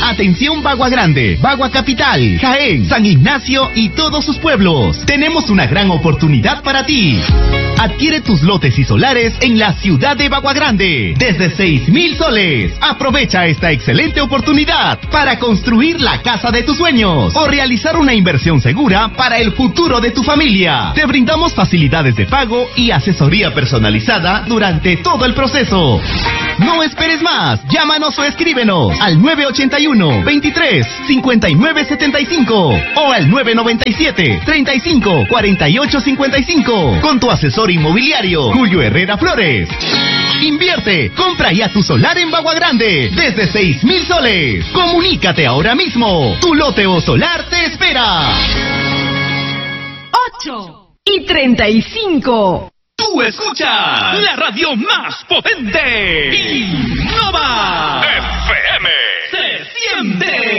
Atención Bagua Grande, Bagua Capital, Jaén, San Ignacio y todos sus pueblos. Tenemos una gran oportunidad para ti. Adquiere tus lotes y solares en la ciudad de Bagua Grande desde 6,000 soles. Aprovecha esta excelente oportunidad para construir la casa de tus sueños o realizar una inversión segura para el futuro de tu familia. Te brindamos facilidades de pago y asesoría personalizada durante todo el proceso. No esperes más. Llámanos o escríbenos al 981 23 59 75 o al 997 35 48 55 con tu asesor inmobiliario Julio Herrera Flores. Invierte, compra ya tu solar en Bagua Grande desde 6,000 soles. Comunícate ahora mismo. Tu lote o solar te espera. 8:35. Tú escuchas la radio más potente. Innova.